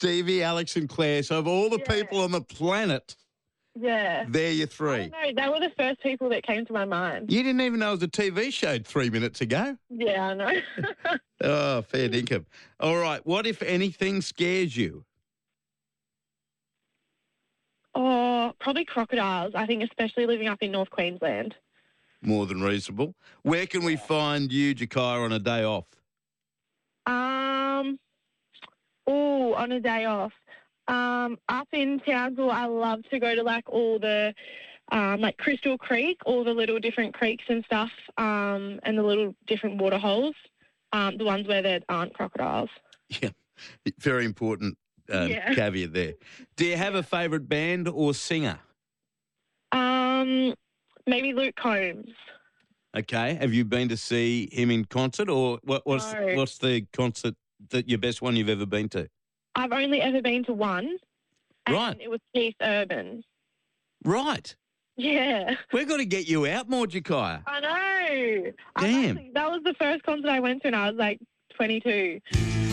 Stevie, Alex and Claire. So of all the people on the planet, Yeah. they're your I three. don't know. They were the first people that came to my mind. You didn't even know it was a TV show 3 minutes ago. Yeah, I know. Oh, fair dinkum. All right. What, if anything, scares you? Oh, probably crocodiles. I think especially living up in North Queensland. More than reasonable. Where can we find you, Jakaya, on a day off? On a day off. Up in Townsville, I love to go to like all the like Crystal Creek, all the little different creeks and stuff, and the little different water holes, the ones where there aren't crocodiles. Yeah, very important caveat there. Do you have a favourite band or singer? Maybe Luke Combs. Okay. Have you been to see him in concert, or what's the concert that your best one you've ever been to? I've only ever been to one. Right. And it was Keith Urban. Right. Yeah. We've got to get you out more, Jakaya. I know. Damn. That was the first concert I went to and I was like 22.